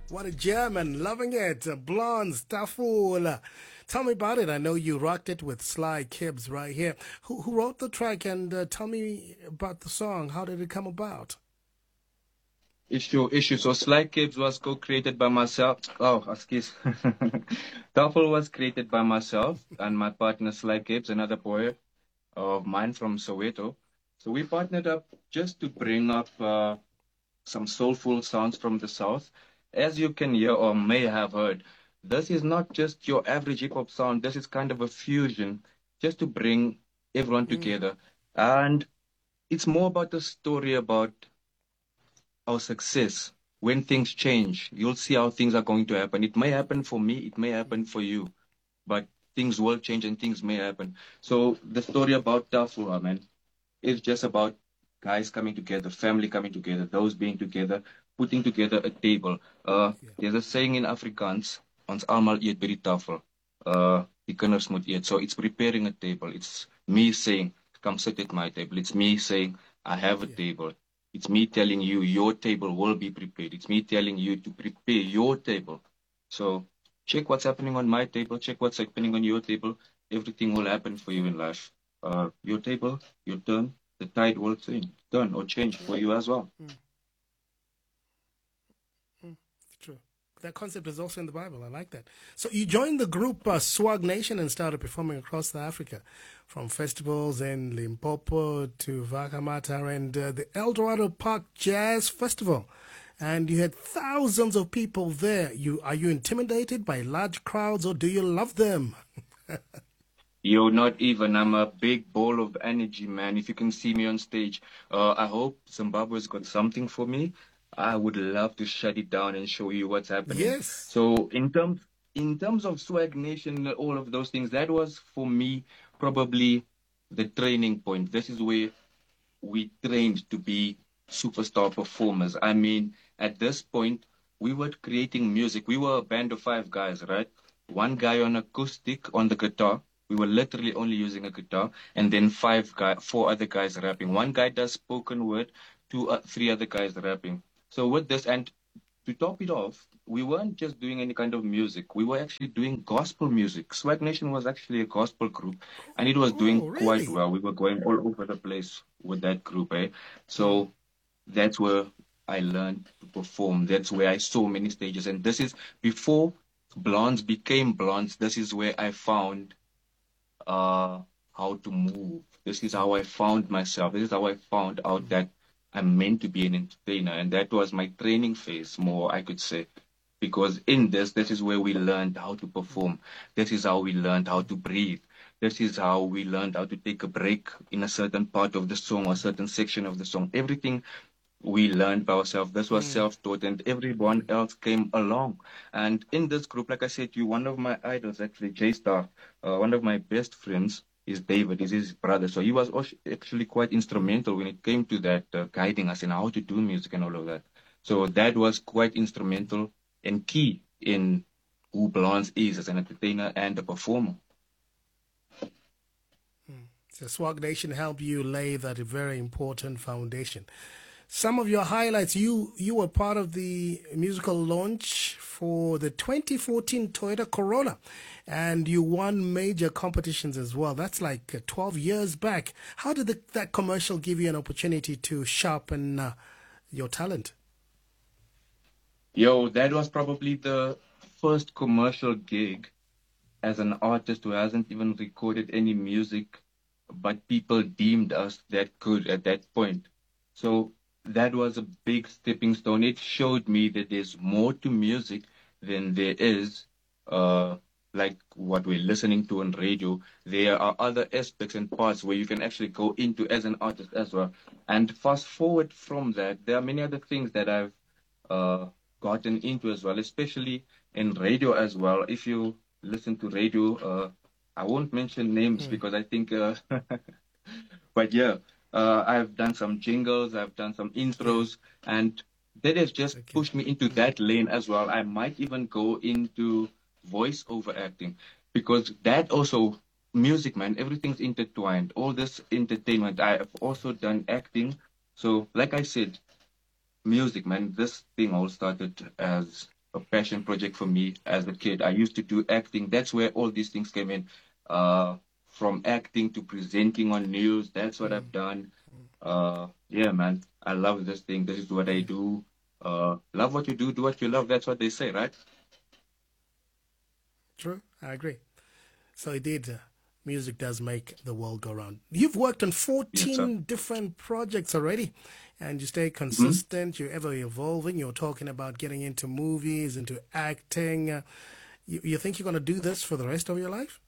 What a German, loving it. Blonde, Staffel. Tell me about it. I know you rocked it with Sly Kibbs right here. Who wrote the track and tell me about the song? How did it come about? Issue. So Sly Kibbs was co-created by myself. Oh, excuse. Duffel was created by myself and my partner Sly Kibbs, another boy of mine from Soweto. So we partnered up just to bring up some soulful sounds from the South. As you can hear or may have heard, this is not just your average hip hop sound. This is kind of a fusion just to bring everyone Mm, together. And it's more about the story about our success. When things change, you'll see how things are going to happen. It may happen for me, it may happen for you, but things will change and things may happen. So the story about Tafua, man, is just about guys coming together, family coming together, those being together, putting together a table. yeah. There's a saying in Afrikaans, ons almal eet by die tafel. Die kinders moet eet. So it's preparing a table. It's me saying, come sit at my table. It's me saying, I have a Yeah. table. It's me telling you your table will be prepared. It's me telling you to prepare your table. So check what's happening on my table, check what's happening on your table. Everything will happen for you in life. Your table, your turn, the tide will turn or change Yeah. for you as well. Mm, it's true. That concept is also in the Bible. I like that. So you joined the group Swag Nation and started performing across Africa, from festivals in Limpopo to Vakamata and the El Dorado Park Jazz Festival. And you had thousands of people there. Are you intimidated by large crowds or do you love them? You're not even. I'm a big ball of energy, man. If you can see me on stage, I hope Zimbabwe's got something for me. I would love to shut it down and show you what's happening. Yes. So in terms of Swag Nation, all of those things, that was for me probably the training point. This is where we trained to be superstar performers. I mean, at this point, we were creating music. We were a band of five guys, right? One guy on acoustic on the guitar. We were literally only using a guitar, and then four other guys rapping. One guy does spoken word, three other guys rapping. So with this, and to top it off, we weren't just doing any kind of music. We were actually doing gospel music. Swag Nation was actually a gospel group, and it was Oh, doing quite really? well. We were going all over the place with that group, eh? Mm, So that's where I learned to perform. That's where I saw many stages. And this is before Blondes became Blondes. This is where I found uh, how to move. This is how I found myself. This is how I found out that I'm meant to be an entertainer. And that was my training phase, more, I could say. Because in this is where we learned how to perform. This is how we learned how to breathe. This is how we learned how to take a break in a certain part of the song or a certain section of the song. Everything we learned by ourselves. This was mm, self-taught, and everyone else came along. And in this group, like I said, you one of my idols, actually, J Star, one of my best friends is David, is his brother. So he was actually quite mm. instrumental when it came to that, guiding us in how to do music and all of that. So that was quite instrumental and key in who Blondes is as an entertainer and a performer. So Swag Nation helped you lay that very important foundation. Some of your highlights, you were part of the musical launch for the 2014 Toyota Corolla, and you won major competitions as well. That's like 12 years back. How did that commercial give you an opportunity to sharpen your talent? Yo, that was probably the first commercial gig as an artist who hasn't even recorded any music, but people deemed us that good at that point. So that was a big stepping stone. It showed me that there's more to music than there is, uh, like what we're listening to on radio. There are other aspects and parts where you can actually go into as an artist as well. And fast forward from that, there are many other things that I've uh, gotten into as well, especially in radio as well. If you listen to radio, I won't mention names Hmm. because I think, but yeah, I've done some jingles, I've done some Yeah. intros, and that has just Okay. pushed me into that lane as well. I might even go into voice-over acting because that also music, man, everything's intertwined. All this entertainment. I have also done acting. So, like I said, music, man. This thing all started as a passion project for me as a kid. I used to do acting. That's where all these things came in. From acting to presenting on news. That's what I've done. Yeah, man. I love this thing. This is what I do. Love what you do what you love. That's what they say, right? True, I agree. So indeed, music does make the world go round. You've worked on Yes, 14 different projects already, and you stay sir. consistent. You're ever evolving. You're talking about getting into movies, into acting. You think you're going to do this for the rest of your life?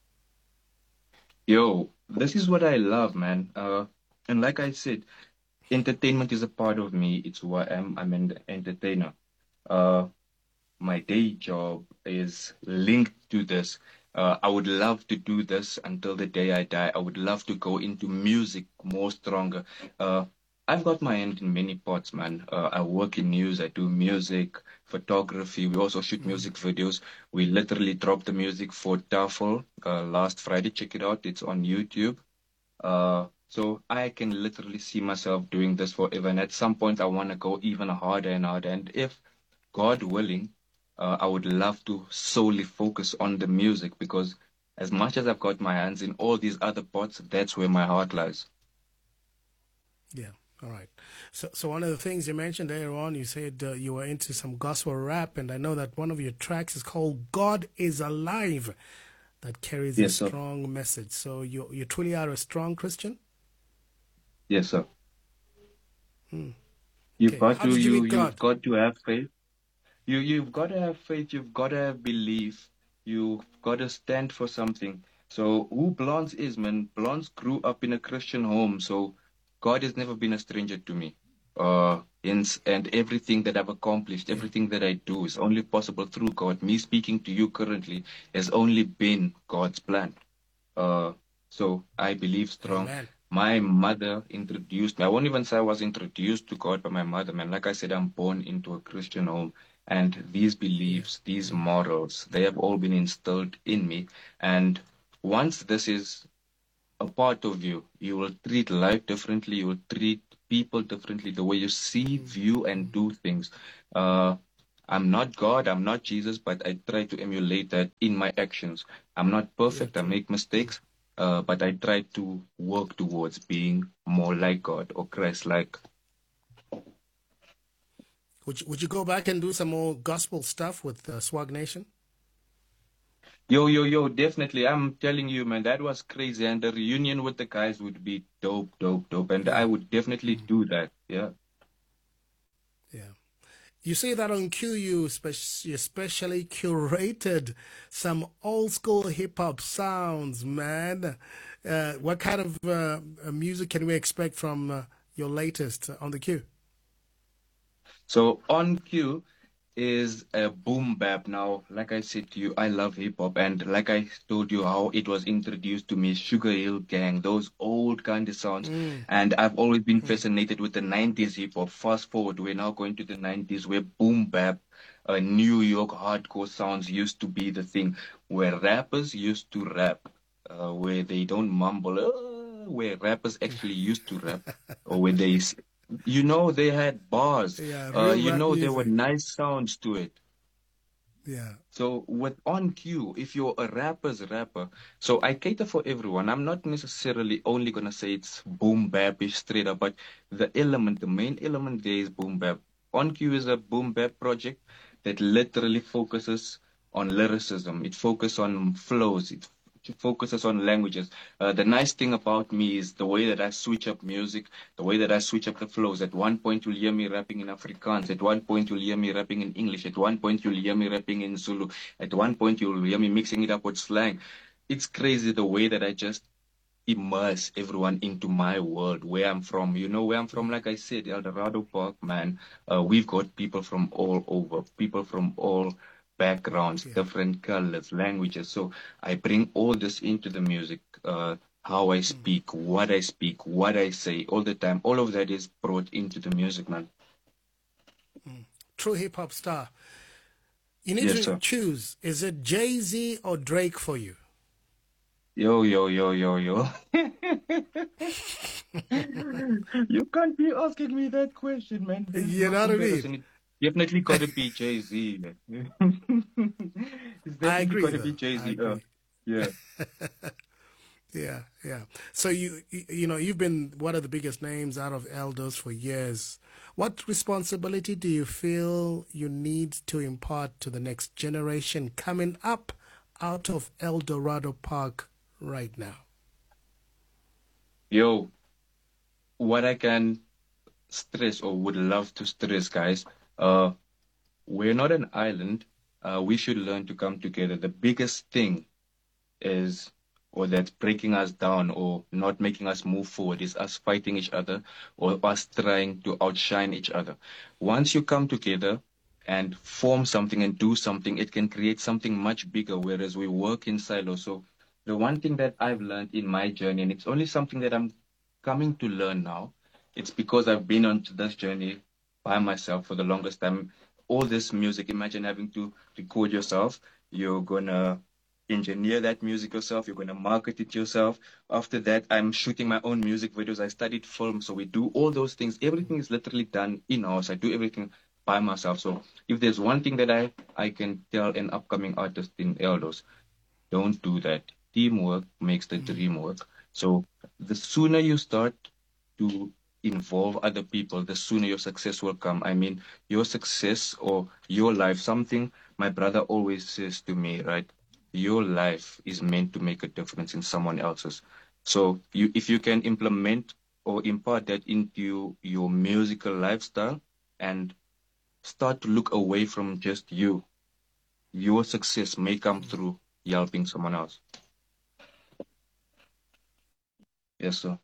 Yo, this is what I love, man. And like I said, entertainment is a part of me. It's who I am. I'm an entertainer. Uh, my day job is linked to this. I would love to do this until the day I die. I would love to go into music more stronger. Uh, I've got my hand in many pots, man. I work in news, I do music, photography. We also shoot music videos. We literally dropped the music for Tafel last Friday. Check it out. It's on YouTube. So I can literally see myself doing this forever. And at some point, I want to go even harder and harder. And if God willing, I would love to solely focus on the music because as much as I've got my hands in all these other pots, that's where my heart lies. Yeah. All right. So one of the things you mentioned earlier on, you said you were into some gospel rap, and I know that one of your tracks is called "God Is Alive," that carries a Yes, sir. strong message. So you truly are a strong Christian. Yes, sir. Hmm. You've Okay. got How to did you you meet you've God? got to have faith. You've got to have faith, you've got to have belief, you've got to stand for something. So who Blons is, man, Blons grew up in a Christian home, so God has never been a stranger to me. And everything that I've accomplished, Yeah. everything that I do is only possible through God. Me speaking to you currently has only been God's plan. Uh, so I believe strong. Amen. My mother introduced me. I won't even say I was introduced to God by my mother, man. Like I said, I'm born into a Christian home, and these Yeah. beliefs, these morals, they have all been instilled in me. And once this is a part of you, you will treat life differently. You will treat people differently. The way you see, view, and do things. Uh, I'm not God, I'm not Jesus, but I try to emulate that in my actions. I'm not Yeah. perfect, I True. make mistakes, but I try to work towards being more like God or Christ-like. Would you go back and do some more gospel stuff with Swag Nation? Yo, yo, yo, definitely. I'm telling you, man, that was crazy. And the reunion with the guys would be dope, dope, dope. And I Yeah. would definitely do that. Yeah. Yeah. You say that on Q, you especially curated some old school hip hop sounds, man. What kind of music can we expect from your latest on the Q? So on cue is a boom bap. Now, like I said to you, I love hip hop, and like I told you how it was introduced to me, Sugar Hill Gang, those old kind of sounds. Mm, And I've always been mm, fascinated with the 90s hip hop. Fast forward, we're now going to the 90s where boom bap, New York hardcore sounds used to be the thing, where rappers used to rap, where they don't mumble, where rappers actually used to rap, or where they had bars. yeah, real rap There were music. nice sounds to it. Yeah, So with on cue, if you're a rapper's rapper, so I cater for everyone. I'm not necessarily only gonna say it's boom bap-ish straight up, but the main element there is boom bap. On cue is a boom bap project that literally focuses on lyricism. It focuses on flows. It focuses on languages. The nice thing about me is the way that I switch up music, the way that I switch up the flows. At one point, you'll hear me rapping in Afrikaans. At one point, you'll hear me rapping in English. At one point, you'll hear me rapping in Zulu. At one point, you'll hear me mixing it up with slang. It's crazy the way that I just immerse everyone into my world, where I'm from. You know where I'm from, like I said, El Dorado Park, man. We've got people from all over, people from all backgrounds, yeah. different colors, languages. So I bring all this into the music. How I speak, what I say all the time. All of that is brought into the music, man. True hip hop star. You need Yes, to sir. choose. Is it Jay-Z or Drake for you? Yo, yo, yo, yo, yo. You can't be asking me that question, man. There's You no know what I mean? comparison. definitely got to be Jay-Z. It's I definitely agree, got to though. be I Jay-Z. agree. Yeah. Yeah, yeah. So you know, you've been one of the biggest names out of Elders for years. What responsibility do you feel you need to impart to the next generation coming up out of El Dorado Park right now? Yo, what I can stress or would love to stress, guys, uh, we're not an island. We should learn to come together. The biggest thing is, or that's breaking us down or not making us move forward, is us fighting each other or us trying to outshine each other. Once you come together and form something and do something, it can create something much bigger, whereas we work in silos. So the one thing that I've learned in my journey, and it's only something that I'm coming to learn now, it's because I've been on this journey by myself for the longest time. All this music, imagine having to record yourself. You're gonna engineer that music yourself. You're gonna market it yourself. After that, I'm shooting my own music videos. I studied film, so we do all those things. Everything is literally done in-house. I do everything by myself. So if there's one thing that I can tell an upcoming artist in Eldos, don't do that. Teamwork makes the dream work. So the sooner you start to involve other people, the sooner your success will come. I mean, your success or your life, something my brother always says to me, right? Your life is meant to make a difference in someone else's. So if you can implement or impart that into your musical lifestyle and start to look away from just you, your success may come through helping someone else. Yes, sir.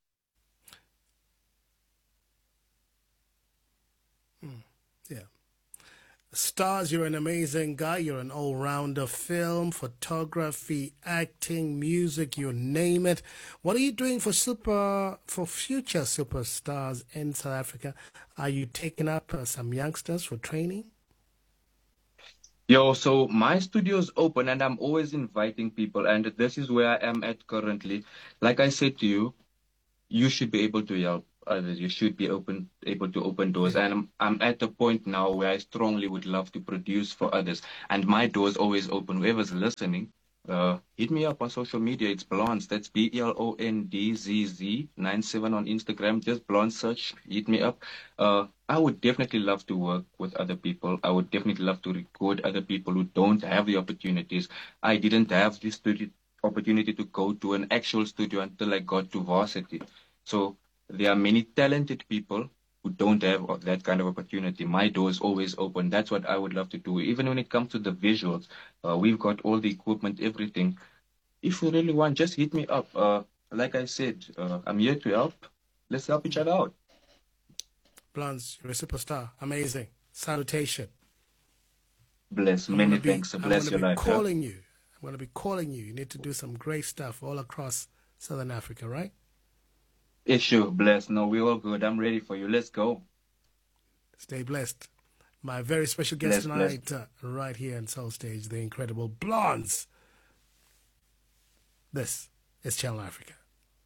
Yeah. Stars, you're an amazing guy. You're an all-rounder: film, photography, acting, music, you name it. What are you doing for future superstars in South Africa? Are you taking up some youngsters for training? Yo, so my studio is open and I'm always inviting people, and this is where I am at currently. Like I said to you, you should be able to help others. You should be able to open doors. Yeah. And I'm at a point now where I strongly would love to produce for others. And my door is always open. Whoever's listening, hit me up on social media. It's Blonds. That's BLONDZZ97 on Instagram. Just Blonds search. Hit me up. I would definitely love to work with other people. I would definitely love to record other people who don't have the opportunities. I didn't have this opportunity to go to an actual studio until I got to varsity. So there are many talented people who don't have that kind of opportunity. My door is always open. That's what I would love to do. Even when it comes to the visuals, we've got all the equipment, everything. If you really want, just hit me up. Like I said, I'm here to help. Let's help each other out. Blondes, you're a superstar. Amazing. Salutation. Bless. Many thanks. Bless your life. I'm going to be calling you. You need to do some great stuff all across Southern Africa, right? Yeah, sure. Bless. No, we're all good. I'm ready for you. Let's go. Stay blessed. My very special guest tonight, right here on Soul Stage, the incredible Blondes. This is Channel Africa.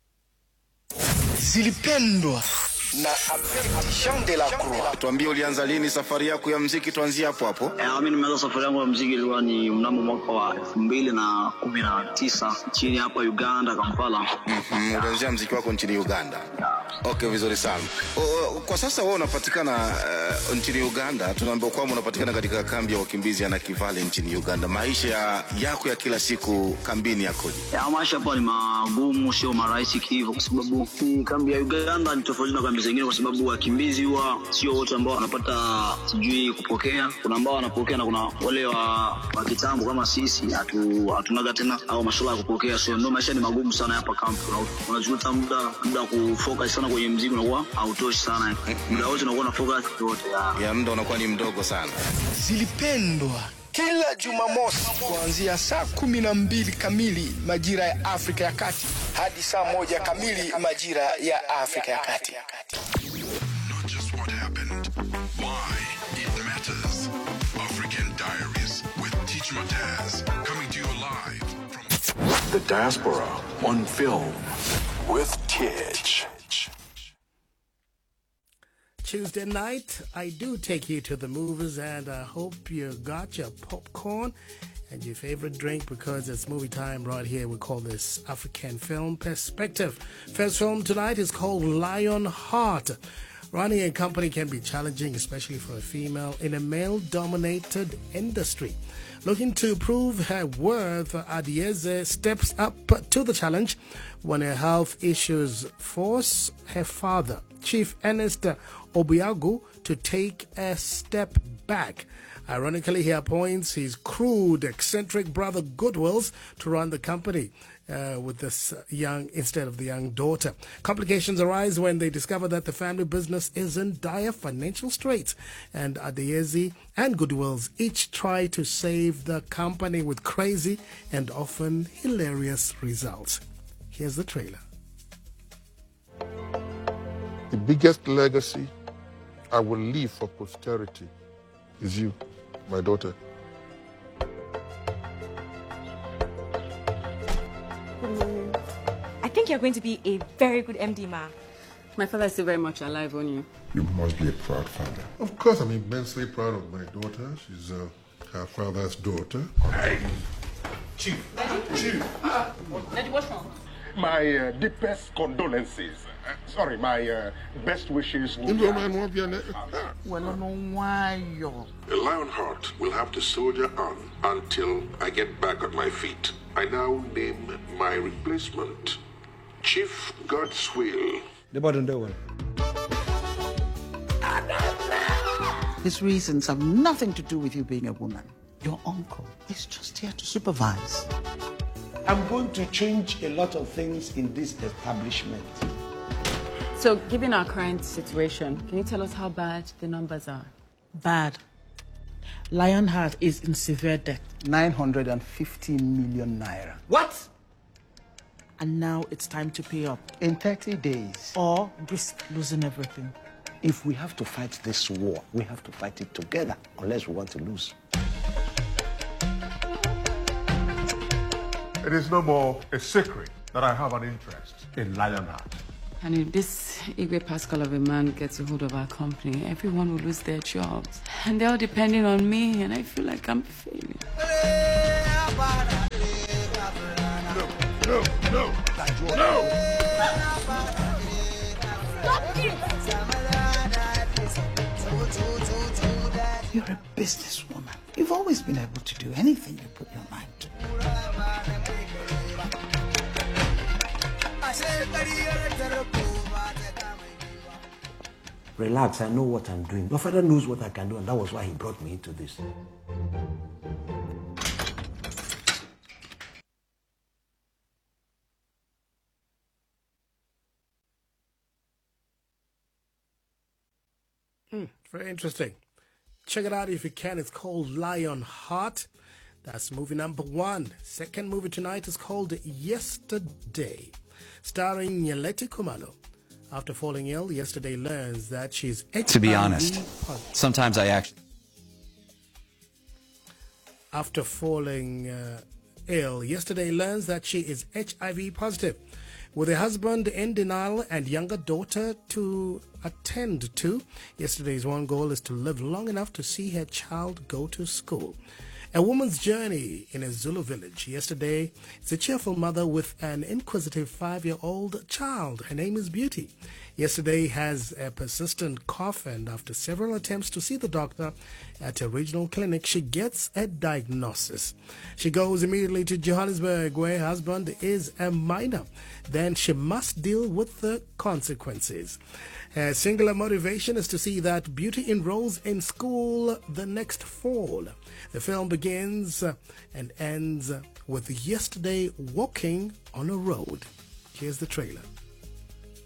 Zilipendwa na Jean de la Croix. Tuambie ulianza lini safari yako ya muziki, tuanzie hapo hapo. Mimi nimeanza safari yangu ya muziki ilikuwa ni mnamo mwaka wa 2019 nchini hapa Uganda, Kampala. Ulianza muziki wako nchini Uganda. Okay, vizuri sana. Kwa sasa wewe unapatikana nchini Uganda. Tunaambiwa kwamba unapatikana katika kambi ya wakimbizi ya Nakivale nchini Uganda. Maisha yako ya kila siku kambini yakoje? Maisha hapa ni magumu, sio marahisi hivyo, kwa sababu kambi ya Uganda ni tofauti na kambi zingine, kwa sababu wakimbizi huwa sio wote ambao wanapata sijui kupokea. Kuna ambao wanapokea na kuna wale wa kitambo kama sisi hatunaga tena au masuala ya kupokea. So ndio maisha ni magumu sana hapa kambi. Unajuta muda kufocus sana kwenye muziki unakuwa hautoshi sana. Muda wote unakuwa na focus yote ya muda unakuwa ni mdogo sana. Zilipendwa kila Jumamosi kuanzia saa 12 kamili majira ya Afrika ya Kati hadi saa 1 kamili majira ya Afrika ya Kati. Not just what happened, why it matters. African Diaries with Teach Mataz, coming to you live from The Diaspora on Film with Teach. Tuesday night, I do take you to the movies, and I hope you got your popcorn and your favorite drink, because it's movie time right here. We call this African Film Perspective. First film tonight is called Lionheart. Running a company can be challenging, especially for a female in a male-dominated industry. Looking to prove her worth, Adieze steps up to the challenge when her health issues force her father, Chief Ernest Obiagu, to take a step back. Ironically, he appoints his crude, eccentric brother Goodwills to run the company with this instead of the young daughter. Complications arise when they discover that the family business is in dire financial straits, and Adeyezi and Goodwills each try to save the company with crazy and often hilarious results. Here's the trailer. The biggest legacy I will leave for posterity is you, my daughter. I think you're going to be a very good MD, Ma. My father is still very much alive on you. You must be a proud father. Of course, I'm immensely proud of my daughter. She's her father's daughter. Hey, Chief. Chief. Daddy, what's wrong? My deepest condolences. My best wishes. A Lionheart will have to soldier on until I get back on my feet. I now name my replacement Chief Godswill. His reasons have nothing to do with you being a woman. Your uncle is just here to supervise. I'm going to change a lot of things in this establishment. So, given our current situation, can you tell us how bad the numbers are? Bad. Lionheart is in severe debt. 950 million naira. What? And now it's time to pay up. In 30 days. Or risk losing everything. If we have to fight this war, we have to fight it together, unless we want to lose. It is no more a secret that I have an interest in Lionheart. And if this Igwe Pascal of a man gets a hold of our company, everyone will lose their jobs. And they're all depending on me, and I feel like I'm failing. No. You're a businesswoman. You've always been able to do anything you put your mind to. Relax, I know what I'm doing. Your father knows what I can do, and that was why he brought me into this. Very interesting. Check it out if you can. It's called Lionheart. That's movie number 1. Second movie tonight is called Yesterday, starring Nyeleti Kumalo. After falling ill, Yesterday learns that she's HIV. To be honest, sometimes I actually... After falling ill, Yesterday learns that she is HIV positive. With her husband in denial and younger daughter to attend to, Yesterday's one goal is to live long enough to see her child go to school. A woman's journey in a Zulu village. Yesterday is a cheerful mother with an inquisitive 5-year-old child. Her name is Beauty. Yesterday has a persistent cough, and after several attempts to see the doctor at a regional clinic, she gets a diagnosis. She goes immediately to Johannesburg, where her husband is a minor. Then she must deal with the consequences. Her singular motivation is to see that Beauty enrolls in school the next fall. The film begins and ends with Yesterday walking on a road. Here's the trailer.